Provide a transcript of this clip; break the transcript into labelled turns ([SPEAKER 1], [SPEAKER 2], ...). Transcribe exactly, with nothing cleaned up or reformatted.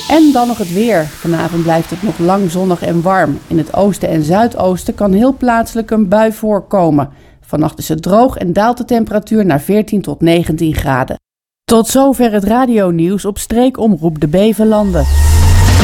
[SPEAKER 1] En dan nog het weer. Vanavond blijft het nog lang zonnig en warm. In het oosten en zuidoosten kan heel plaatselijk een bui voorkomen. Vannacht is het droog en daalt de temperatuur naar veertien tot negentien graden. Tot zover het radionieuws op streekomroep de Bevelanden.